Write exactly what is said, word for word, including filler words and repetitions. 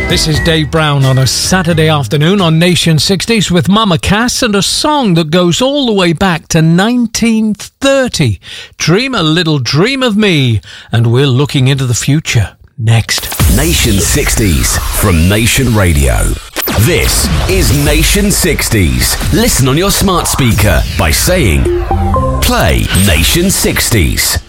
This is Dave Brown on a Saturday afternoon on Nation sixties with Mama Cass and a song that goes all the way back to nineteen thirty. Dream a Little Dream of Me. And we're looking into the future next. Nation sixties from Nation Radio. This is Nation sixties. Listen on your smart speaker by saying, play Nation sixties.